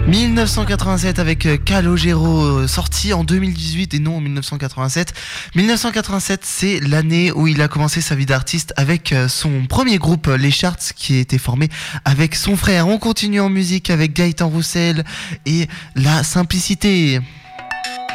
1987 avec Calogero, sorti en 2018 et non en 1987. 1987, c'est l'année où il a commencé sa vie d'artiste avec son premier groupe, Les Charts, qui était formé avec son frère. On continue en musique avec Gaëtan Roussel et La Simplicité.